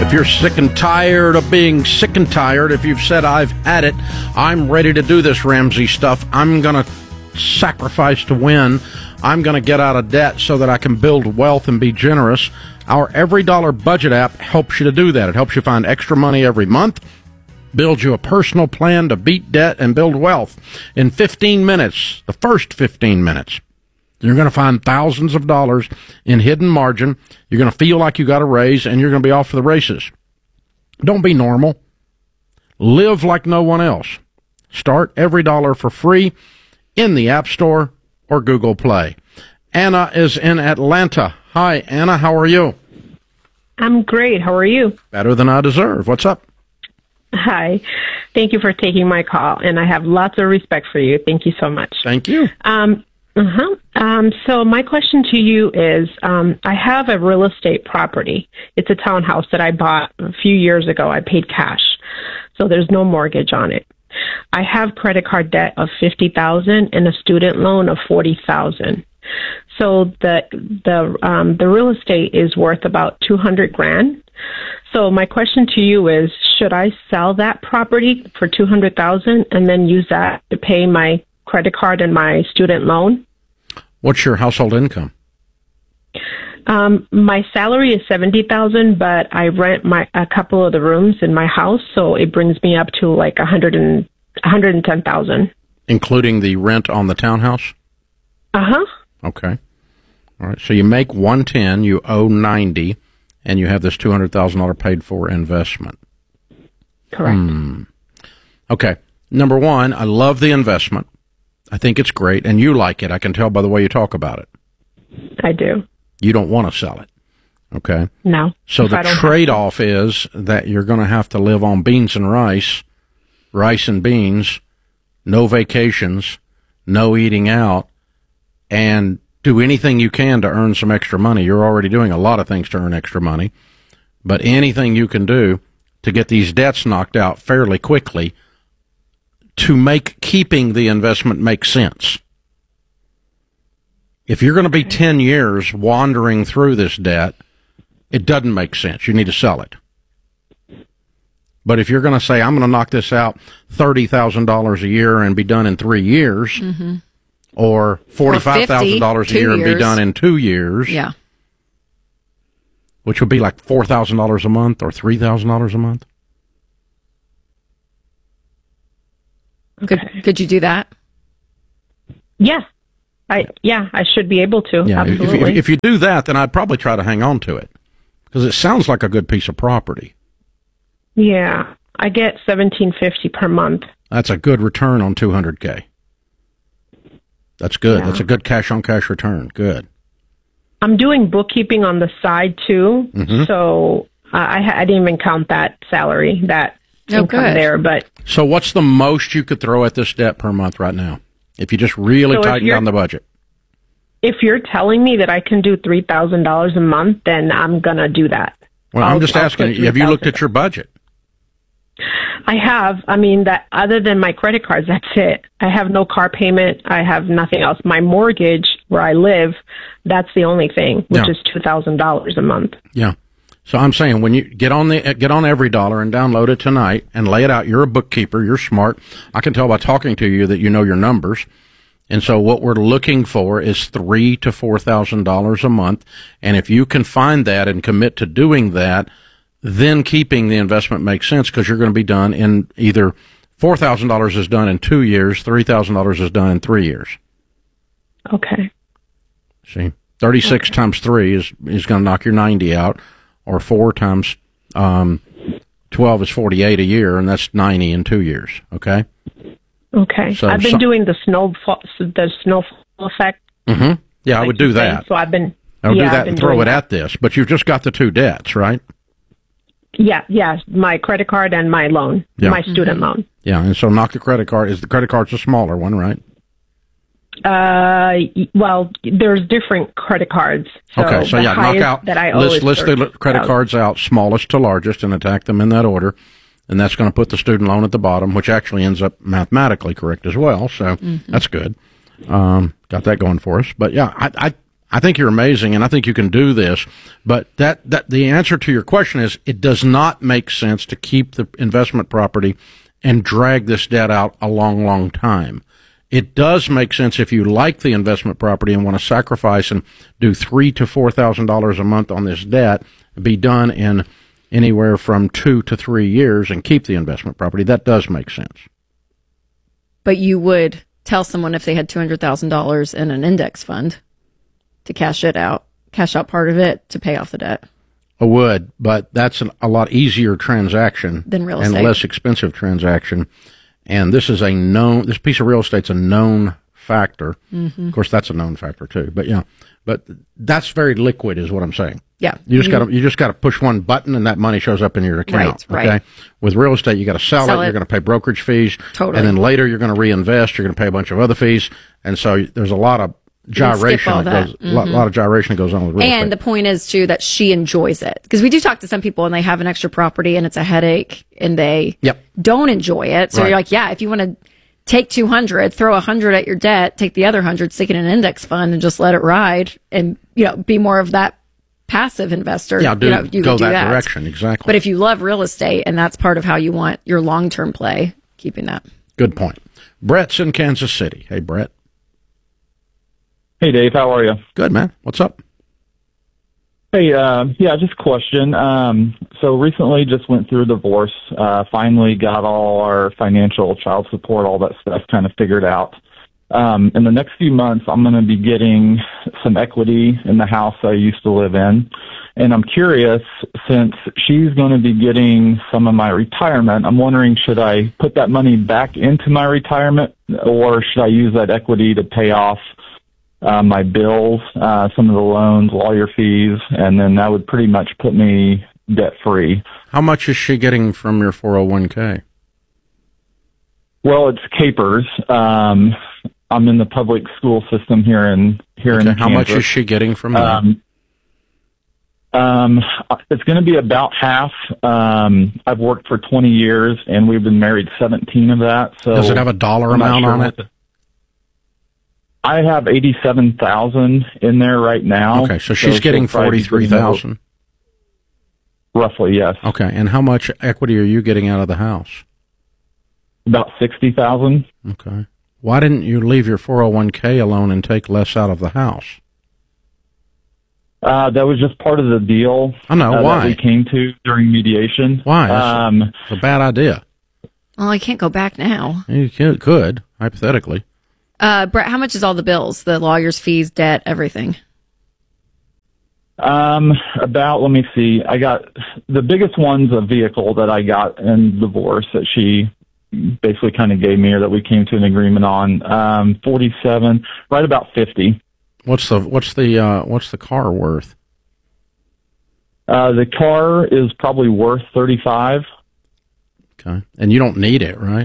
If you're sick and tired of being sick and tired, if you've said, I've had it, I'm ready to do this Ramsey stuff, I'm going to sacrifice to win, I'm going to get out of debt so that I can build wealth and be generous, our Every Dollar Budget app helps you to do that. It helps you find extra money every month, builds you a personal plan to beat debt and build wealth. In 15 minutes, the first 15 minutes, you're going to find thousands of dollars in hidden margin. You're going to feel like you got a raise, and you're going to be off for the races. Don't be normal. Live like no one else. Start Every Dollar for free in the App Store or Google Play. Anna is in Atlanta. Hi, Anna. How are you? I'm great. How are you? Better than I deserve. What's up? Hi. Thank you for taking my call, and I have lots of respect for you. Thank you so much. Thank you. So my question to you is, I have a real estate property. It's a townhouse that I bought a few years ago. I paid cash, so there's no mortgage on it. I have credit card debt of $50,000 and a student loan of $40,000. So the real estate is worth about $200,000. So my question to you is, should I sell that property for $200,000 and then use that to pay my credit card and my student loan? What's your household income? My salary is $70,000, but I rent a couple of the rooms in my house, so it brings me up to like $110,000, including the rent on the townhouse. Okay. All right. So you make 110, you owe 90, and you have this $200,000 paid for investment. Correct. Okay. Number one, I love the investment. I think it's great, and you like it. I can tell by the way you talk about it. I do. You don't want to sell it. Okay. No. So the trade-off is that you're going to have to live on beans and rice and beans, no vacations, no eating out, and do anything you can to earn some extra money. You're already doing a lot of things to earn extra money, but anything you can do to get these debts knocked out fairly quickly to make keeping the investment make sense. If you're going to be 10 years wandering through this debt, it doesn't make sense. You need to sell it. But if you're going to say, I'm going to knock this out $30,000 a year and be done in 3 years, or $45,000 a year and be done in 2 years, which would be like $4,000 a month or $3,000 a month. Okay. Could you do that? Yeah. I should be able to. Yeah, absolutely. If you do that, then I'd probably try to hang on to it because it sounds like a good piece of property. Yeah, I get $1,750 per month. That's a good return on $200K. That's good. Yeah. That's a good cash-on-cash return. Good. I'm doing bookkeeping on the side too, so I didn't even count that salary, that income there. But so, what's the most you could throw at this debt per month right now? If you just really tighten down the budget. If you're telling me that I can do $3,000 a month, then I'm going to do that. Well, I'm just asking, have you looked at your budget? I have. I mean, that other than my credit cards, that's it. I have no car payment. I have nothing else. My mortgage, where I live, that's the only thing, which is $2,000 a month. Yeah. So I'm saying when you get on Every Dollar and download it tonight and lay it out. You're a bookkeeper. You're smart. I can tell by talking to you that you know your numbers. And so what we're looking for is $3,000 to $4,000 a month. And if you can find that and commit to doing that, then keeping the investment makes sense because you're going to be done in either $4,000 is done in 2 years, $3,000 is done in 3 years. Okay. See, 36 times 3 is going to knock your 90 out. Or 4 times 12 is 48 a year, and that's 90 in 2 years. Okay. Okay. So I've been doing the snowfall effect. Yeah, I would do that. So I would do that and throw it at this. But you've just got the two debts, right? Yeah. My credit card and my loan, my student loan. Yeah, and so knock the credit card. The credit card's a smaller one, right? Well, there's different credit cards. So okay, so knock out. List the credit cards out, smallest to largest, and attack them in that order. And that's going to put the student loan at the bottom, which actually ends up mathematically correct as well. So that's good. Got that going for us. But yeah, I think you're amazing, and I think you can do this. But that the answer to your question is it does not make sense to keep the investment property and drag this debt out a long, long time. It does make sense if you like the investment property and want to sacrifice and do $3,000 to $4,000 a month on this debt, be done in anywhere from 2 to 3 years and keep the investment property. That does make sense. But you would tell someone if they had $200,000 in an index fund to cash out part of it to pay off the debt. I would, but that's a lot easier transaction than real estate. And less expensive transaction. And this piece of real estate's a known factor. Mm-hmm. Of course, that's a known factor too. But that's very liquid, is what I'm saying. Yeah, you just got to push one button, and that money shows up in your account. Right. Okay. With real estate, you got to sell it. You're going to pay brokerage fees, totally, and then later you're going to reinvest. You're going to pay a bunch of other fees, and so there's a lot of gyration lot of gyration that goes on with real estate. And the point is too that she enjoys it, because we do talk to some people and they have an extra property and it's a headache and they don't enjoy it. So you're like, yeah, if you want to take 200, throw 100 at your debt, take the other 100, stick it in an index fund, and just let it ride, and be more of that passive investor. Yeah, you go do that direction, exactly. But if you love real estate and that's part of how you want your long-term play, keeping that. Good point. Brett's in Kansas City. Hey, Brett. Hey, Dave. How are you? Good, man. What's up? Hey, just a question. So recently just went through a divorce, finally got all our financial, child support, all that stuff kind of figured out. In the next few months, I'm going to be getting some equity in the house I used to live in. And I'm curious, since she's going to be getting some of my retirement, I'm wondering, should I put that money back into my retirement, or should I use that equity to pay off my bills, some of the loans, lawyer fees, and then that would pretty much put me debt free. How much is she getting from your 401k? Well, it's capers. I'm in the public school system here in Kansas. How much is she getting from that? It's going to be about half. I've worked for 20 years, and we've been married 17 of that. So does it have a dollar amount on it? I have 87,000 in there right now. Okay, so she's getting 43,000. Roughly, yes. Okay, and how much equity are you getting out of the house? About 60,000. Okay. Why didn't you leave your 401k alone and take less out of the house? That was just part of the deal. I know. Why? That we came to during mediation. Why? It's a bad idea. Well, I can't go back now. You could, hypothetically. Brett, how much is all the bills? The lawyer's fees, debt, everything? Let me see. I got, the biggest one's a vehicle that I got in divorce that she basically kind of gave me, or that we came to an agreement on. 47, right about 50. What's the car worth? The car is probably worth 35. Okay. And you don't need it, right?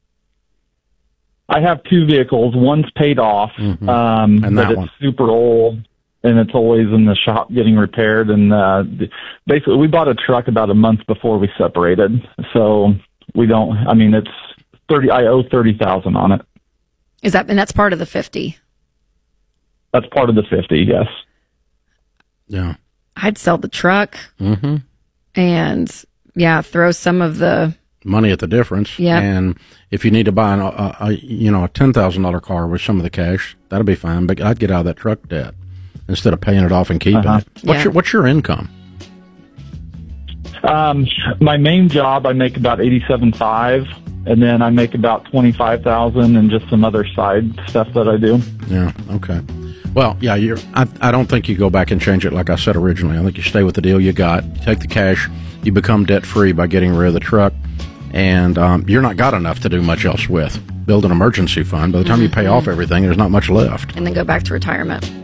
I have two vehicles. One's paid off, and but it's super old, and it's always in the shop getting repaired. And basically, we bought a truck about a month before we separated, so we don't. I mean, it's 30. I owe 30,000 on it. And that's part of the 50? That's part of the 50. Yes. Yeah. I'd sell the truck, and throw some of the money at the difference. Yeah. And if you need to buy a $10,000 car with some of the cash, that'll be fine. But I'd get out of that truck debt instead of paying it off and keeping it. What's your income? My main job, I make about $87,500, and then I make about $25,000 and just some other side stuff that I do. Yeah. Okay. Well, yeah. I don't think you go back and change it like I said originally. I think you stay with the deal you got. Take the cash. You become debt free by getting rid of the truck. And you're not got enough to do much else with. Build an emergency fund. By the time you pay off everything, there's not much left. And then go back to retirement.